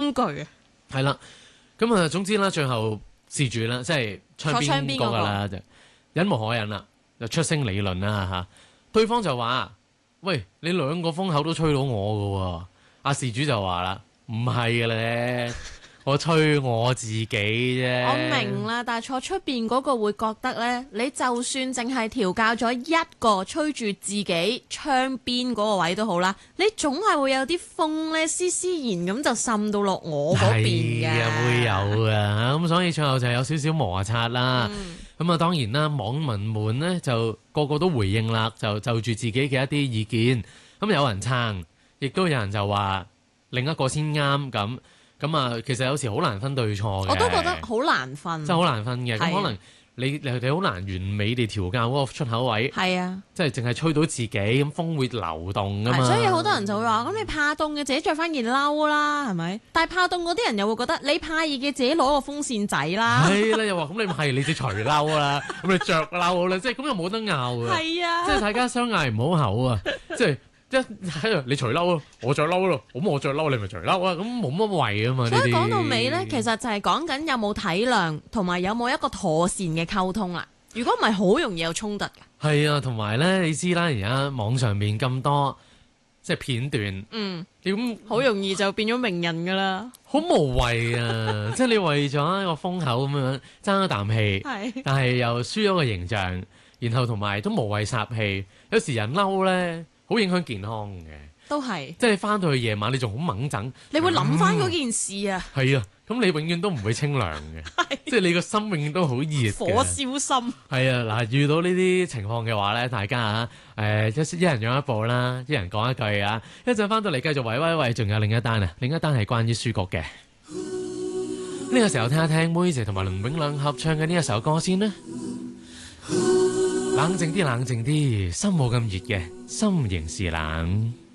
工具啊。 係啦，咁啊，總之啦，最後事主啦，即係窗邊嗰個啦，就忍無可忍啦，就出聲理論啦嚇。對方就話：喂，你兩個風口都吹到我噶喎。阿事主就話啦：唔係嘅咧。我吹我自己啫， 我明啦，但係坐出邊嗰個會覺得呢，你就算淨係調教咗一個吹住自己窗邊嗰個位都好啦，你總係會有啲風呢，絲絲然咁就滲到落我嗰邊嘅， 會有嘅。咁所以最後就有少少摩擦啦。咁啊，當然啦，網民們呢就個個都回應啦，就住自己嘅一啲意見。咁有人撐，亦都有人就話另一個先啱咁。咁啊，其實有時好難分對錯嘅。 我都覺得好難分， 真係好難分嘅。咁可能你好難完美地調教嗰個出口位。 係啊， 即係淨係吹到自己，咁風會流動㗎嘛。 所以好多人就會話：咁你怕凍嘅自己着翻件褸啦，係咪？但係怕凍嗰啲人又會覺得你怕熱嘅自己攞個風扇仔啦。 係啦，又話咁你係你只除褸啦，咁你着褸啦，即係咁又冇得拗嘅。 係啊， 即係大家相嗌唔好口啊，即係。一喺度，你除褸咯，我着褸咯，咁我着褸，你咪除褸啊，咁冇乜謂啊嘛。 所以講到尾咧，其實就係講緊有冇體諒，同埋有冇一個妥善嘅溝通啦。如果唔係，好容易有衝突㗎。 係啊，同埋咧，你知啦，而家網上面咁多即係片段，咁好容易就變咗名人㗎啦。 好無謂啊！即係你為咗一個風口咁樣爭一啖氣，但係又輸咗個形象，然後同埋都無謂煞氣。有時人嬲咧。好影響健康嘅， 都係， 即係你翻到去夜晚，你仲好猛整， 你會諗翻嗰件事啊。 係啊，咁你永遠都唔會清涼嘅，即係你個心永遠都好熱， 火燒心。 係啊，嗱，遇到呢啲情況嘅話咧，大家啊，一人讓一步啦，一人講一句啊，一陣翻到嚟繼續喂，仲有另一單啊，另一單係關於書局嘅。呢個時候聽一聽妹姐同埋倫永亮合唱嘅呢一首歌先啦。冷靜啲，冷靜啲，心冇咁熱嘅，心仍是冷。